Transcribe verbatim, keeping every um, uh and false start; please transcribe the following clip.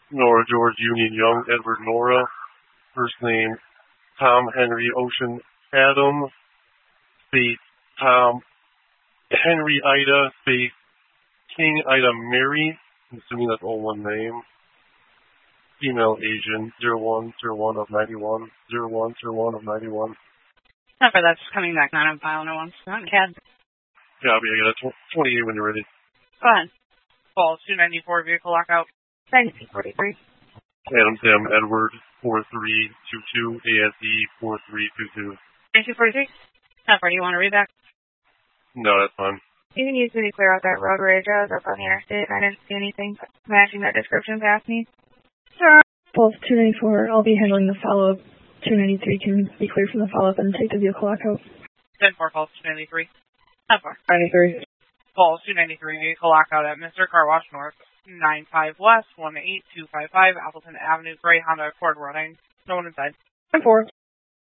Nora George Union Young Edward Nora. First name Tom Henry Ocean Adam. Space Tom Henry Ida. Space King Ida Mary. I'm assuming that's all one name. Female Asian zero one zero one of ninety-one. zero one zero one of ninety-one. Number that's coming back nine on file, no one's not C A D. Copy, I got a twenty-eight when you're ready. Go ahead. Fall two ninety-four vehicle lockout. ninety forty-three. Adam Sam Edward four three two two. A S E four three two two. ninety forty-three. Number, do you want to read that? No, that's fine. You can use me to clear out that road rage. I was up on the interstate. I didn't see anything matching that description past me. Sure. Pulse two ninety-four, I'll be handling the follow-up. two ninety-three can be cleared from the follow-up and take the vehicle lockout. ten four, Pulse two ninety-three. Number. ninety-three. Pulse two ninety-three, vehicle lockout at Mister Car Wash North, nine five West, one eight two five five, Appleton Avenue, Gray Honda Accord running. No one inside. ten four.